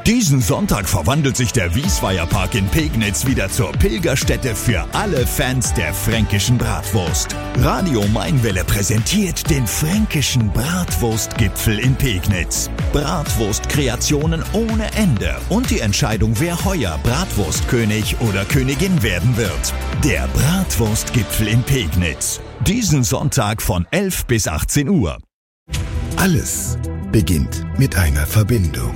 Diesen Sonntag verwandelt sich der Wiesweierpark in Pegnitz wieder zur Pilgerstätte für alle Fans der fränkischen Bratwurst. Radio Mainwelle präsentiert den fränkischen Bratwurstgipfel in Pegnitz. Bratwurstkreationen ohne Ende und die Entscheidung, wer heuer Bratwurstkönig oder Königin werden wird. Der Bratwurstgipfel in Pegnitz. Diesen Sonntag von 11 bis 18 Uhr. Alles beginnt mit einer Verbindung.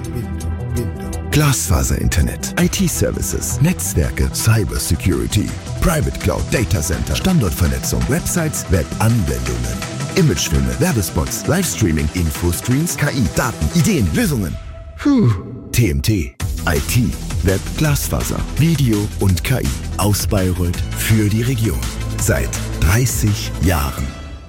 Glasfaser-Internet, IT-Services, Netzwerke, Cybersecurity, Private Cloud, Data Center, Standortvernetzung, Websites, Webanwendungen, Imagefilme, Werbespots, Livestreaming, Infoscreens, KI, Daten, Ideen, Lösungen. TMT, IT, Web, Glasfaser, Video und KI. Aus Bayreuth für die Region. Seit 30 Jahren.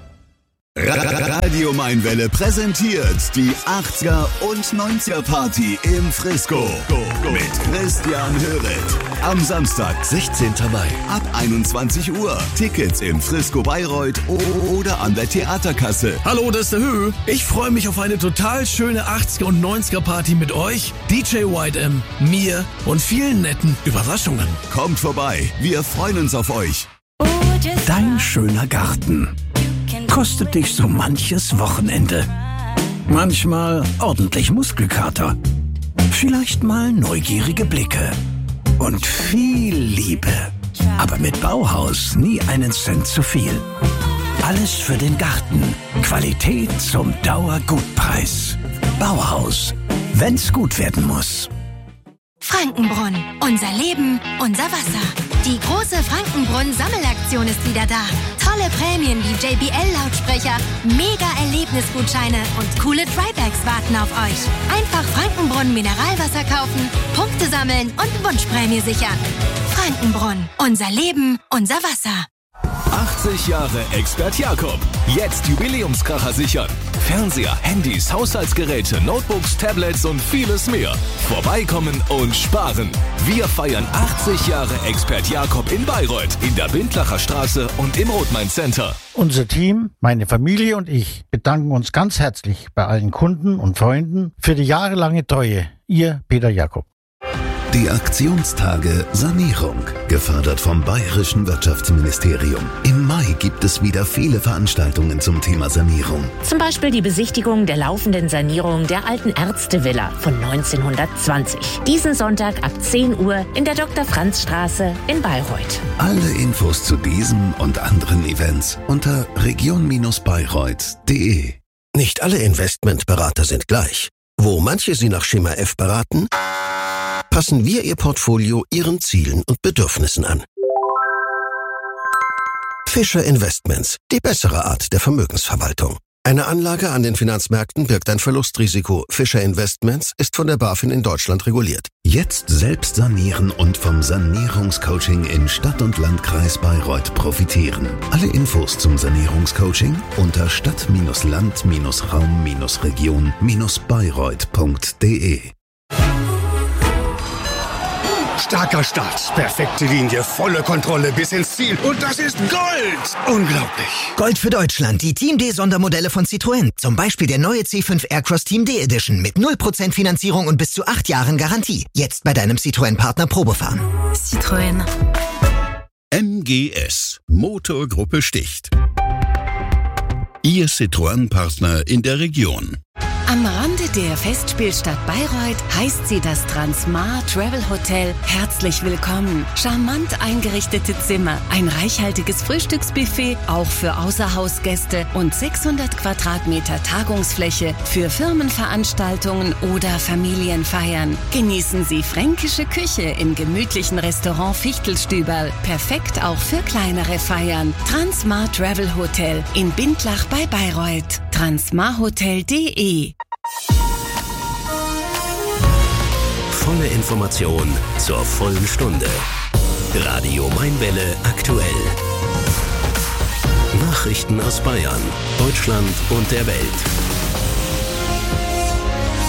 Radio Mainwelle präsentiert die 80er und 90er Party im Frisco mit Christian Höret. Am Samstag, 16. Mai, ab 21 Uhr. Tickets im Frisco Bayreuth oder an der Theaterkasse. Hallo, das ist der Hö. Ich freue mich auf eine total schöne 80er und 90er Party mit euch, DJ White M, mir und vielen netten Überraschungen. Kommt vorbei, wir freuen uns auf euch. Dein schöner Garten kostet dich so manches Wochenende. Manchmal ordentlich Muskelkater. Vielleicht mal neugierige Blicke. Und viel Liebe. Aber mit Bauhaus nie einen Cent zu viel. Alles für den Garten. Qualität zum Dauergutpreis. Bauhaus. Wenn's gut werden muss. Frankenbrunn. Unser Leben, unser Wasser. Die große Frankenbrunn-Sammelaktion ist wieder da. Tolle Prämien wie JBL-Lautsprecher, Mega-Erlebnisgutscheine und coole Drybags warten auf euch. Einfach Frankenbrunn Mineralwasser kaufen, Punkte sammeln und Wunschprämie sichern. Frankenbrunn. Unser Leben, unser Wasser. 80 Jahre Expert Jakob. Jetzt Jubiläumskracher sichern. Fernseher, Handys, Haushaltsgeräte, Notebooks, Tablets und vieles mehr. Vorbeikommen und sparen. Wir feiern 80 Jahre Expert Jakob in Bayreuth, in der Bindlacher Straße und im Rothmain Center. Unser Team, meine Familie und ich bedanken uns ganz herzlich bei allen Kunden und Freunden für die jahrelange Treue. Ihr Peter Jakob. Die Aktionstage Sanierung, gefördert vom Bayerischen Wirtschaftsministerium. Im Mai gibt es wieder viele Veranstaltungen zum Thema Sanierung. Zum Beispiel die Besichtigung der laufenden Sanierung der alten Ärztevilla von 1920. Diesen Sonntag ab 10 Uhr in der Dr.-Franz-Straße in Bayreuth. Alle Infos zu diesem und anderen Events unter region-bayreuth.de. Nicht alle Investmentberater sind gleich. Wo manche Sie nach Schema F beraten, passen wir Ihr Portfolio Ihren Zielen und Bedürfnissen an. Fischer Investments, die bessere Art der Vermögensverwaltung. Eine Anlage an den Finanzmärkten birgt ein Verlustrisiko. Fischer Investments ist von der BaFin in Deutschland reguliert. Jetzt selbst sanieren und vom Sanierungscoaching in Stadt und Landkreis Bayreuth profitieren. Alle Infos zum Sanierungscoaching unter stadt-land-raum-region-bayreuth.de. Starker Start, perfekte Linie, volle Kontrolle bis ins Ziel. Und das ist Gold! Unglaublich! Gold für Deutschland, die Team D-Sondermodelle von Citroën. Zum Beispiel der neue C5 Aircross Team D Edition mit 0% Finanzierung und bis zu 8 Jahren Garantie. Jetzt bei deinem Citroën-Partner Probefahren. Citroën. MGS, Motorgruppe Sticht. Ihr Citroën-Partner in der Region. Am Rande der Festspielstadt Bayreuth heißt sie das Transmar Travel Hotel herzlich willkommen. Charmant eingerichtete Zimmer, ein reichhaltiges Frühstücksbuffet, auch für Außerhausgäste und 600 Quadratmeter Tagungsfläche für Firmenveranstaltungen oder Familienfeiern. Genießen Sie fränkische Küche im gemütlichen Restaurant Fichtelstüberl. Perfekt auch für kleinere Feiern. Transmar Travel Hotel in Bindlach bei Bayreuth. transmarhotel.de. Volle Information zur vollen Stunde. Radio Mainwelle aktuell. Nachrichten aus Bayern, Deutschland und der Welt.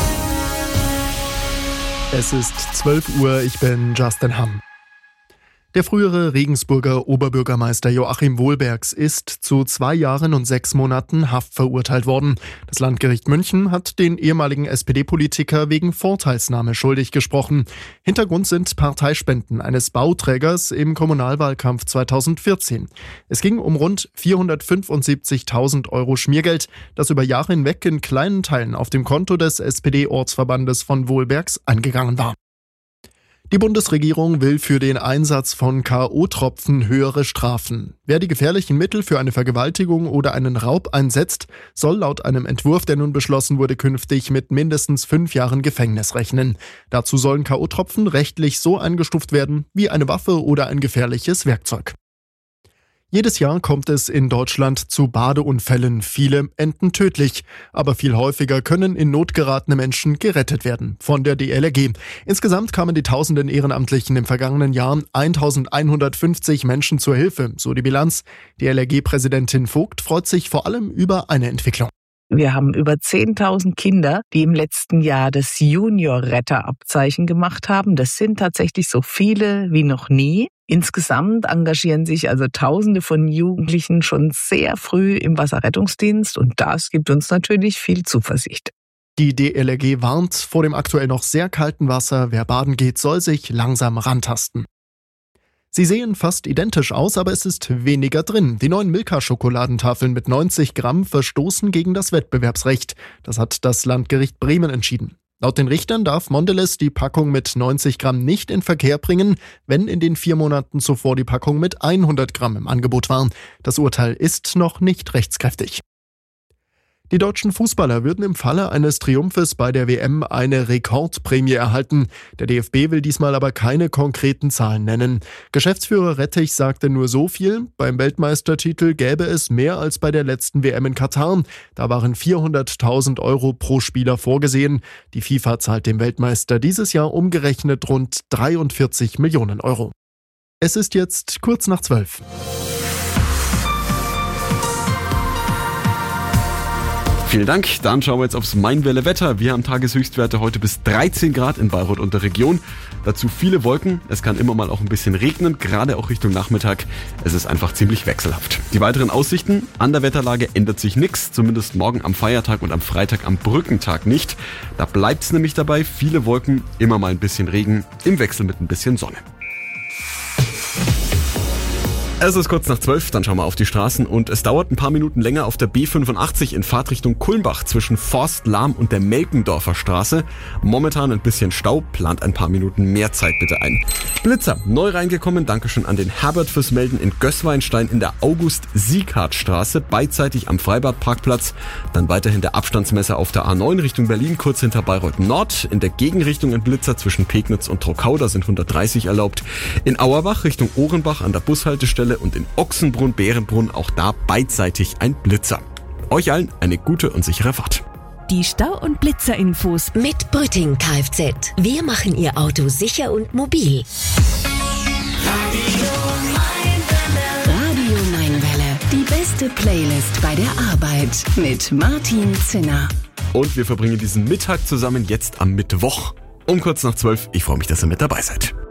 Es ist 12 Uhr, ich bin Justin Hamm. Der frühere Regensburger Oberbürgermeister Joachim Wohlbergs ist zu 2 Jahren und 6 Monaten Haft verurteilt worden. Das Landgericht München hat den ehemaligen SPD-Politiker wegen Vorteilsnahme schuldig gesprochen. Hintergrund sind Parteispenden eines Bauträgers im Kommunalwahlkampf 2014. Es ging um rund 475.000 Euro Schmiergeld, das über Jahre hinweg in kleinen Teilen auf dem Konto des SPD-Ortsverbandes von Wohlbergs eingegangen war. Die Bundesregierung will für den Einsatz von K.O.-Tropfen höhere Strafen. Wer die gefährlichen Mittel für eine Vergewaltigung oder einen Raub einsetzt, soll laut einem Entwurf, der nun beschlossen wurde, künftig mit mindestens 5 Jahren Gefängnis rechnen. Dazu sollen K.O.-Tropfen rechtlich so eingestuft werden wie eine Waffe oder ein gefährliches Werkzeug. Jedes Jahr kommt es in Deutschland zu Badeunfällen. Viele enden tödlich, aber viel häufiger können in Not geratene Menschen gerettet werden. Von der DLRG. Insgesamt kamen die tausenden Ehrenamtlichen im vergangenen Jahr 1150 Menschen zur Hilfe, so die Bilanz. DLRG-Präsidentin Vogt freut sich vor allem über eine Entwicklung. Wir haben über 10.000 Kinder, die im letzten Jahr das Junior-Retter-Abzeichen gemacht haben. Das sind tatsächlich so viele wie noch nie. Insgesamt engagieren sich also Tausende von Jugendlichen schon sehr früh im Wasserrettungsdienst und das gibt uns natürlich viel Zuversicht. Die DLRG warnt vor dem aktuell noch sehr kalten Wasser. Wer baden geht, soll sich langsam rantasten. Sie sehen fast identisch aus, aber es ist weniger drin. Die neuen Milka-Schokoladentafeln mit 90 Gramm verstoßen gegen das Wettbewerbsrecht. Das hat das Landgericht Bremen entschieden. Laut den Richtern darf Mondelez die Packung mit 90 Gramm nicht in Verkehr bringen, wenn in den 4 Monaten zuvor die Packung mit 100 Gramm im Angebot war. Das Urteil ist noch nicht rechtskräftig. Die deutschen Fußballer würden im Falle eines Triumphes bei der WM eine Rekordprämie erhalten. Der DFB will diesmal aber keine konkreten Zahlen nennen. Geschäftsführer Rettich sagte nur so viel: Beim Weltmeistertitel gäbe es mehr als bei der letzten WM in Katar. Da waren 400.000 Euro pro Spieler vorgesehen. Die FIFA zahlt dem Weltmeister dieses Jahr umgerechnet rund 43 Millionen Euro. Es ist jetzt kurz nach 12. Vielen Dank. Dann schauen wir jetzt aufs Mainwelle-Wetter. Wir haben Tageshöchstwerte heute bis 13 Grad in Bayreuth und der Region. Dazu viele Wolken. Es kann immer mal auch ein bisschen regnen, gerade auch Richtung Nachmittag. Es ist einfach ziemlich wechselhaft. Die weiteren Aussichten: An der Wetterlage ändert sich nichts, zumindest morgen am Feiertag und am Freitag am Brückentag nicht. Da bleibt es nämlich dabei, viele Wolken, immer mal ein bisschen Regen, im Wechsel mit ein bisschen Sonne. Es ist kurz nach 12, dann schauen wir auf die Straßen und es dauert ein paar Minuten länger auf der B85 in Fahrtrichtung Kulmbach zwischen Forst-Lahm und der Melkendorfer Straße. Momentan ein bisschen Stau, plant ein paar Minuten mehr Zeit bitte ein. Blitzer, neu reingekommen, Dankeschön an den Herbert fürs Melden in Gößweinstein in der August-Sieghart-Straße, beidseitig am Freibad-Parkplatz. Dann weiterhin der Abstandsmesser auf der A9 Richtung Berlin, kurz hinter Bayreuth Nord. In der Gegenrichtung ein Blitzer zwischen Pegnitz und Trockau, da sind 130 erlaubt. In Auerbach Richtung Ohrenbach an der Bushaltestelle und in Ochsenbrunn, Bärenbrunn, auch da beidseitig ein Blitzer. Euch allen eine gute und sichere Fahrt. Die Stau- und Blitzerinfos mit Brütting Kfz. Wir machen Ihr Auto sicher und mobil. Radio Mainwelle. Die beste Playlist bei der Arbeit mit Martin Zinner. Und wir verbringen diesen Mittag zusammen jetzt am Mittwoch um kurz nach 12. Ich freue mich, dass ihr mit dabei seid.